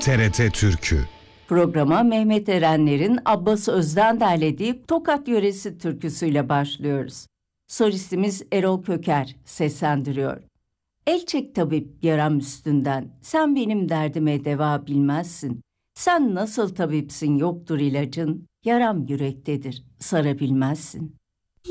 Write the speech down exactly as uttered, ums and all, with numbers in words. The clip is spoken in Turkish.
T R T Türkü. Programa Mehmet Erenler'in Abbas Öz'den derlediği Tokat yöresi türküsüyle başlıyoruz. Solistimiz Erol Köker seslendiriyor. El çek tabip yaram üstünden, sen benim derdime deva bilmezsin. Sen nasıl tabipsin yoktur ilacın, yaram yürektedir sarabilmezsin.